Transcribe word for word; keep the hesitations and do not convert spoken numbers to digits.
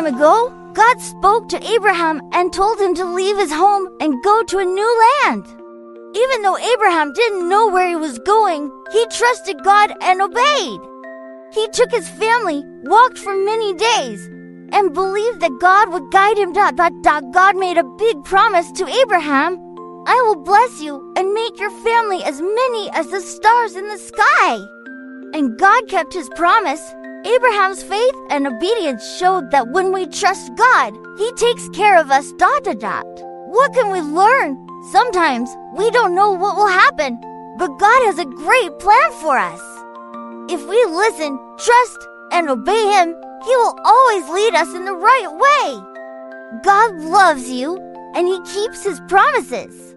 ago, God spoke to Abraham and told him to leave his home and go to a new land. Even though Abraham didn't know where he was going, he trusted God and obeyed. He took his family, walked for many days, and believed that God would guide him. That God made a big promise to Abraham. I will bless you and make your family as many as the stars in the sky. And God kept his promise. Abraham's faith and obedience showed that when we trust God, he takes care of us. Dot, dot, dot. What can we learn? Sometimes we don't know what will happen, but God has a great plan for us. If we listen, trust, and obey him, he will always lead us in the right way. God loves you, and he keeps his promises.